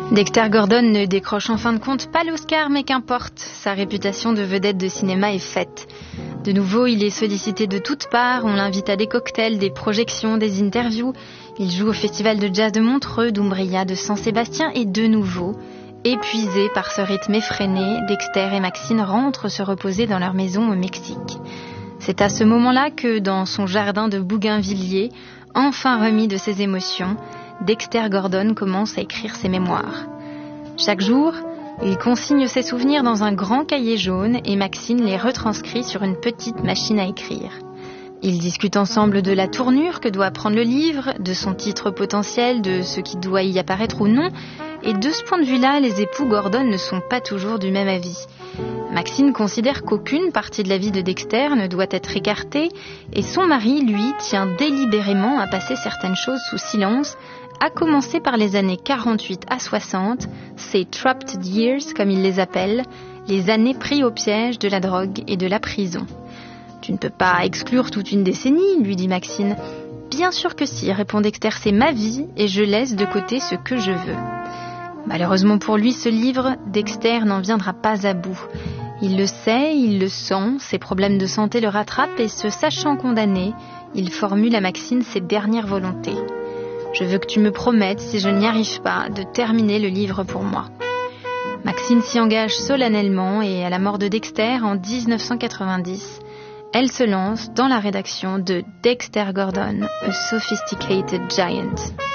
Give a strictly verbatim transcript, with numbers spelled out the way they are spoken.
Dexter Gordon ne décroche en fin de compte pas l'Oscar, mais qu'importe, sa réputation de vedette de cinéma est faite. De nouveau, il est sollicité de toutes parts, on l'invite à des cocktails, des projections, des interviews. Il joue au festival de jazz de Montreux, d'Umbria, de Saint-Sébastien et de nouveau, épuisés par ce rythme effréné, Dexter et Maxine rentrent se reposer dans leur maison au Mexique. C'est à ce moment-là que, dans son jardin de Bougainvilliers, enfin remis de ses émotions, Dexter Gordon commence à écrire ses mémoires. Chaque jour, il consigne ses souvenirs dans un grand cahier jaune et Maxine les retranscrit sur une petite machine à écrire. Ils discutent ensemble de la tournure que doit prendre le livre, de son titre potentiel, de ce qui doit y apparaître ou non. Et de ce point de vue-là, les époux Gordon ne sont pas toujours du même avis. Maxine considère qu'aucune partie de la vie de Dexter ne doit être écartée et son mari, lui, tient délibérément à passer certaines choses sous silence, à commencer par les années quarante-huit à soixante, ces trapped years comme il les appelle, les années pris au piège de la drogue et de la prison. « Tu ne peux pas exclure toute une décennie, lui dit Maxine. « Bien sûr que si, répond Dexter, c'est ma vie et je laisse de côté ce que je veux. » Malheureusement pour lui, ce livre, Dexter n'en viendra pas à bout. Il le sait, il le sent, ses problèmes de santé le rattrapent et se sachant condamné, il formule à Maxine ses dernières volontés. « Je veux que tu me promettes, si je n'y arrive pas, de terminer le livre pour moi. » Maxine s'y engage solennellement et à la mort de Dexter en dix-neuf cent quatre-vingt-dix, elle se lance dans la rédaction de Dexter Gordon, A Sophisticated Giant.